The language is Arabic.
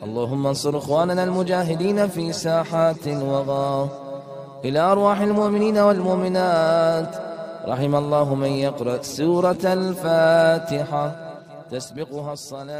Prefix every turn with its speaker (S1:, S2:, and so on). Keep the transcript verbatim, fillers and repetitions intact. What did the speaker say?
S1: اللهم انصر إخواننا المجاهدين في ساحات الوغى. إلى أرواح المؤمنين والمؤمنات، رحم الله من يقرأ سورة الفاتحة تسبقها الصلاة.